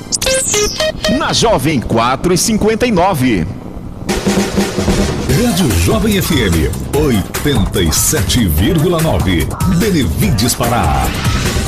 Na Jovem 4h59. Rádio Jovem FM 87,9. Benevides Pará.